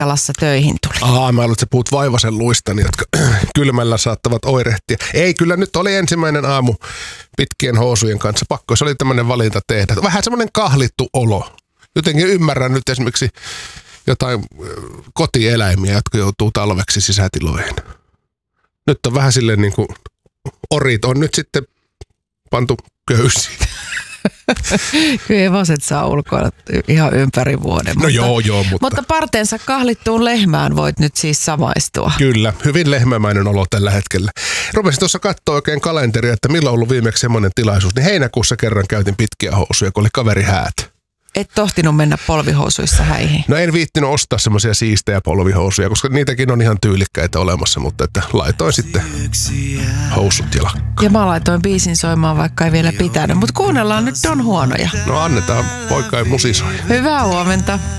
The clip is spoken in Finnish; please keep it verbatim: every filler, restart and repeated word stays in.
Karjalassa töihin tuli. Aa, mä luulen, että sä puhut Vaivasen luistani, jotka kylmällä saattavat oirehtia. Ei, kyllä nyt oli ensimmäinen aamu pitkien housujen kanssa. Pakko, se oli tämmöinen valinta tehdä. Vähän semmoinen kahlittu olo. Jotenkin ymmärrän nyt esimerkiksi jotain kotieläimiä, jotka joutuu talveksi sisätiloihin. Nyt on vähän silleen niin kuin orit on nyt sitten pantu köysiin. Kyllä hevoset saa ulkoilla ihan ympäri vuoden. No mutta, joo, joo, mutta... Mutta parteensa kahlittuun lehmään voit nyt siis samaistua. Kyllä, hyvin lehmämäinen olo tällä hetkellä. Rupesin tuossa katsoa oikein kalenteria, että milloin on ollut viimeksi semmoinen tilaisuus. Niin heinäkuussa kerran käytin pitkiä housuja, kun oli kaveri häät. Et tohtinut mennä polvihousuissa häihin? No en viittinyt ostaa semmoisia siistejä polvihousuja, koska niitäkin on ihan tyylikkäitä olemassa, mutta että laitoin sitten housut ja lakka. Ja mä laitoin biisin soimaan, vaikka ei vielä pitänyt, mutta kuunnellaan nyt Don Huonoja. No annetaan poika ei musisoi. Hyvää huomenta.